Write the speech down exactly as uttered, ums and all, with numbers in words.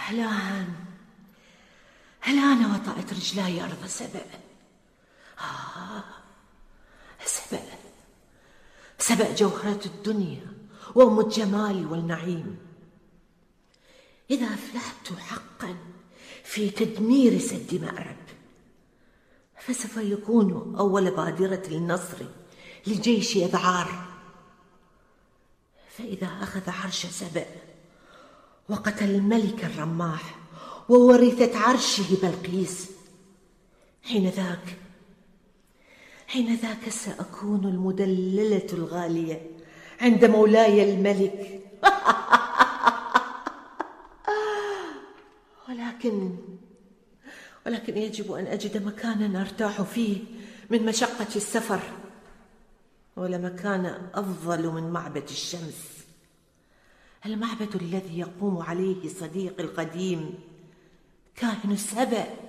الآن الآن وطأت رجلاي أرض سبأ. آه سبأ سبأ جوهرة الدنيا وأم الجمال والنعيم. إذا أفلحت حقا في تدمير سد مأرب فسوف يكون أول بادرة النصر لجيش يذعار. فإذا أخذ عرش سبأ وقتل الملك الرماح وورثت عرشه بلقيس، حين ذاك حين ذاك سأكون المدللة الغالية عند مولاي الملك. ولكن ولكن يجب أن أجد مكانا أرتاح فيه من مشقة السفر، ولا مكان أفضل من معبد الشمس، المعبد الذي يقوم عليه صديقي القديم كاهن سبأ.